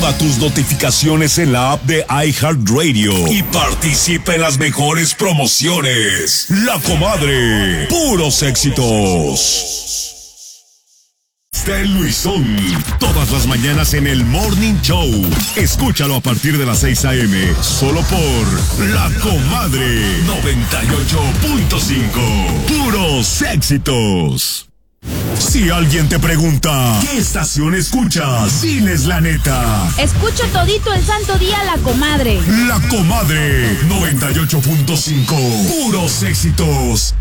Activa tus notificaciones en la app de iHeartRadio y participa en las mejores promociones. La Comadre, puros éxitos. Está el Luisón, todas las mañanas en el Morning Show. Escúchalo a partir de las 6 a.m. solo por La Comadre 98.5. Puros éxitos. Si alguien te pregunta, ¿qué estación escuchas? Diles la neta. Escucho todito el santo día La Comadre. La Comadre 98.5. Puros éxitos.